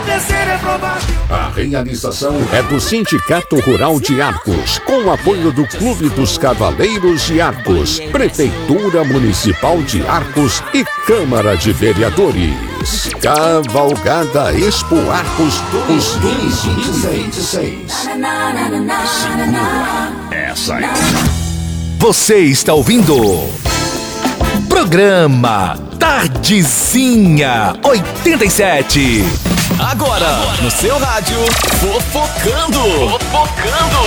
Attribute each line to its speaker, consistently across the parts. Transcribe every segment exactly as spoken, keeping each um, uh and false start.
Speaker 1: acontecer é provável.
Speaker 2: A realização é do Sindicato Rural de Arcos, com o apoio do Clube dos Cavaleiros de Arcos, Prefeitura Municipal de Arcos e Câmara de Vereadores. Cavalgada Expo Arcos dois mil e vinte e seis. Essa é.
Speaker 3: Você está ouvindo Programa Tardezinha oitenta e sete. Agora, no seu rádio, Fofocando. Fofocando.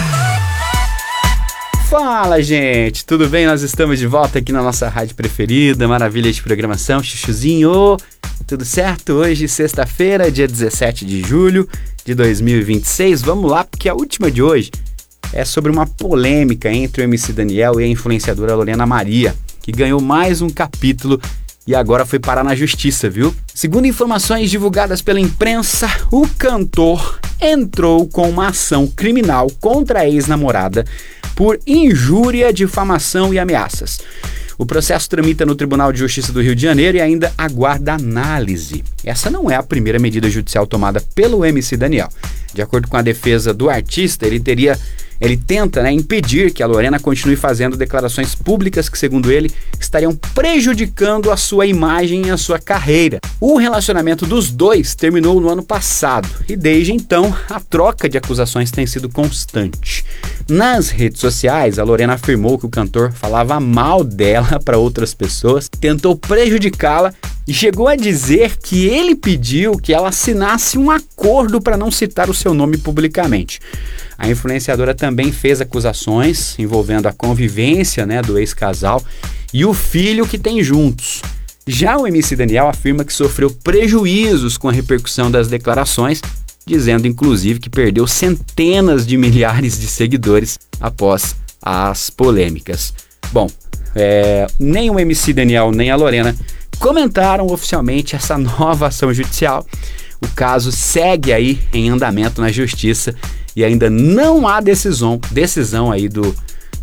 Speaker 4: Fala, gente, tudo bem? Nós estamos de volta aqui na nossa rádio preferida, maravilha de programação, chuchuzinho. Tudo certo? Hoje, sexta-feira, dia dezessete de julho de dois mil e vinte e seis. Vamos lá, porque a última de hoje é sobre uma polêmica entre o M C Daniel e a influenciadora Lorena Maria, que ganhou mais um capítulo e agora foi parar na justiça, viu? Segundo informações divulgadas pela imprensa, o cantor entrou com uma ação criminal contra a ex-namorada por injúria, difamação e ameaças. O processo tramita no Tribunal de Justiça do Rio de Janeiro e ainda aguarda análise. Essa não é a primeira medida judicial tomada pelo M C Daniel. De acordo com a defesa do artista, ele teria... Ele tenta, né, impedir que a Lorena continue fazendo declarações públicas que, segundo ele, estariam prejudicando a sua imagem e a sua carreira. O relacionamento dos dois terminou no ano passado e, desde então, a troca de acusações tem sido constante. Nas redes sociais, a Lorena afirmou que o cantor falava mal dela para outras pessoas, tentou prejudicá-la e chegou a dizer que ele pediu que ela assinasse um acordo para não citar o seu nome publicamente. A influenciadora também fez acusações envolvendo a convivência, né, do ex-casal e o filho que tem juntos. Já o M C Daniel afirma que sofreu prejuízos com a repercussão das declarações, dizendo inclusive que perdeu centenas de milhares de seguidores após as polêmicas. Bom, é, nem o M C Daniel nem a Lorena comentaram oficialmente essa nova ação judicial. O caso segue aí em andamento na justiça e ainda não há decisão, decisão aí do,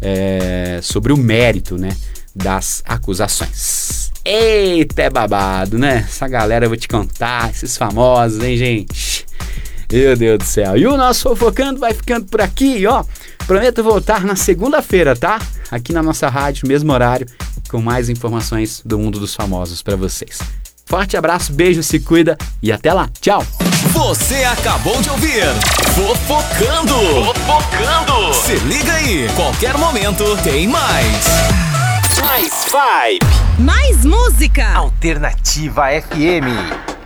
Speaker 4: é, sobre o mérito, né, das acusações. Eita, é babado, né? Essa galera, eu vou te contar, esses famosos, hein, gente? Meu Deus do céu. E o nosso Fofocando vai ficando por aqui, ó. Prometo voltar na segunda-feira, tá? Aqui na nossa rádio, mesmo horário, com mais informações do mundo dos famosos pra vocês. Forte abraço, beijo, se cuida e até lá. Tchau.
Speaker 3: Você acabou de ouvir Fofocando. Fofocando. Se liga aí, qualquer momento tem mais.
Speaker 5: Mais vibe.
Speaker 6: Mais música.
Speaker 5: Alternativa F M.